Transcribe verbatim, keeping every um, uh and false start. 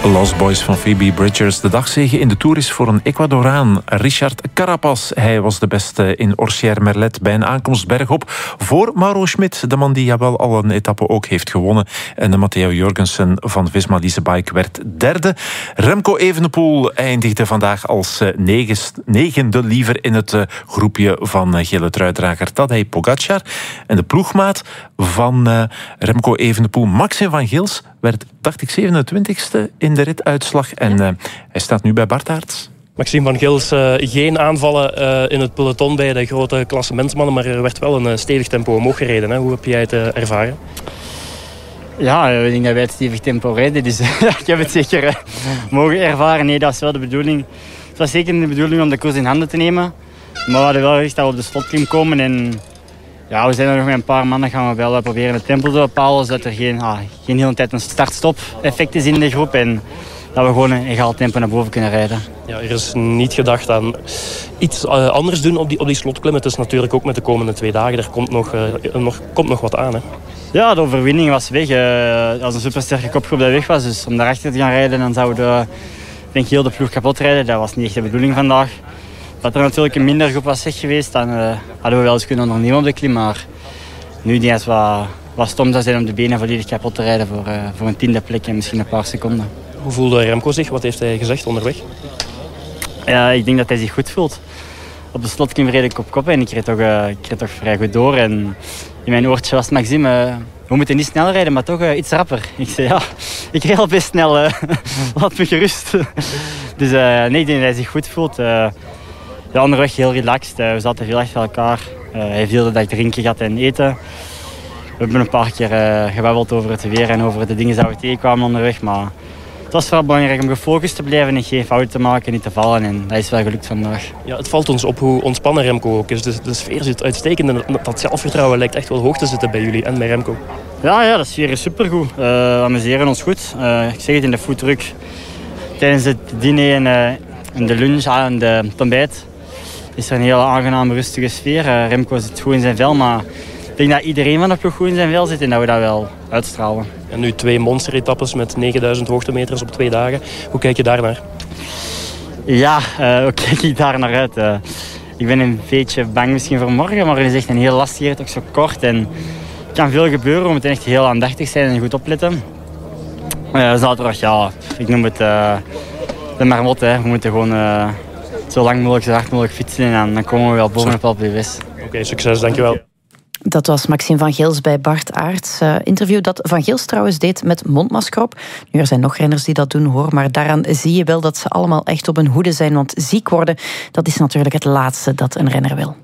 Lost Boys van Phoebe Bridgers. De dagzege in de Tour is voor een Ecuadoraan, Richard Carapaz. Hij was de beste in Orsières-Merlet bij een aankomst bergop voor Mauro Schmid, de man die jawel al een etappe ook heeft gewonnen. En de Matteo Jorgensen van Visma Leasebike werd derde. Remco Evenepoel eindigde vandaag als negende liever in het groepje van gele truidrager Tadej Pogacar. En de ploegmaat van Remco Evenepoel, Maxim van Gils, werd, dacht ik, zevenentwintigste in de rituitslag. En uh, hij staat nu bij Bart Aerts. Maxime van Gils, uh, geen aanvallen uh, in het peloton bij de grote klassementsmannen, maar er werd wel een uh, stevig tempo omhoog gereden. Hè? Hoe heb jij het uh, ervaren? Ja, ik denk dat wij het stevig tempo rijden, dus ik heb het zeker uh, mogen ervaren. Nee, dat is wel de bedoeling. Het was zeker de bedoeling om de koers in handen te nemen. Maar we hadden wel gezegd dat we op de slotklim komen en ja, we zijn er nog met een paar mannen gaan we wel proberen het tempo te bepalen, zodat er geen, ah, geen hele tijd een start-stop effect is in de groep en dat we gewoon een egaal tempo naar boven kunnen rijden. Ja, er is niet gedacht aan iets uh, anders doen op die, op die slotklim. Het is natuurlijk ook met de komende twee dagen, er komt nog, uh, nog, komt nog wat aan. Hè? Ja, de overwinning was weg. Uh, dat was een supersterke kopgroep dat weg was, dus om daarachter te gaan rijden, dan zouden we denk ik, heel de ploeg kapot rijden. Dat was niet echt de bedoeling vandaag. Dat er natuurlijk een minder groep was weg geweest, dan uh, hadden we wel eens kunnen ondernemen op de klim. Maar nu die het wat, wat stom zou zijn om de benen volledig kapot te rijden voor, uh, voor een tiende plek en misschien een paar seconden. Hoe voelde Remco zich? Wat heeft hij gezegd onderweg? Ja, ik denk dat hij zich goed voelt. Op de slotklim reed ik op kop en ik reed toch, uh, ik reed toch vrij goed door. En in mijn oortje was Maxime, uh, we moeten niet snel rijden, maar toch uh, iets rapper. Ik zei ja, ik rijd al best snel, uh, laat me gerust. Dus uh, nee, ik denk dat hij zich goed voelt. Uh, De andere weg heel relaxed. We zaten veel achter elkaar. Uh, hij heeft de dag drinken gehad en eten. We hebben een paar keer uh, gebabbeld over het weer en over de dingen die we tegenkwamen onderweg. Maar het was vooral belangrijk om gefocust te blijven en geen fouten te maken, niet te vallen. En dat is wel gelukt vandaag. Ja, het valt ons op hoe ontspannen Remco ook is. De, de sfeer zit uitstekend en dat zelfvertrouwen lijkt echt wel hoog te zitten bij jullie en bij Remco. Ja, ja, de sfeer is supergoed. Uh, we amuseren ons goed. Uh, ik zeg het in de foodtruck. Tijdens het diner en, uh, en de lunch en de ontbijt is er een hele aangename, rustige sfeer. Uh, Remco zit goed in zijn vel, maar ik denk dat iedereen van de ploeg goed in zijn vel zit en dat we dat wel uitstralen. En nu twee monsteretappes met negenduizend hoogtemeters op twee dagen. Hoe kijk je daarnaar? Ja, uh, hoe kijk ik daar naar uit? Uh, ik ben een beetje bang misschien voor morgen, maar het is echt een heel lastige rit, ook zo kort. En er kan veel gebeuren, we moeten echt heel aandachtig zijn en goed opletten. Uh, zaterdag, ja, ik noem het uh, de marmot. Hè. We moeten gewoon uh, zo lang mogelijk, zo hard mogelijk fietsen en dan, dan komen we wel bovenop op de wis. Oké, okay, succes, dankjewel. Dat was Maxime van Gils bij Bart Aerts. Uh, interview dat Van Gils trouwens deed met mondmasker op. Nu, er zijn nog renners die dat doen, hoor. Maar daaraan zie je wel dat ze allemaal echt op hun hoede zijn. Want ziek worden, dat is natuurlijk het laatste dat een renner wil.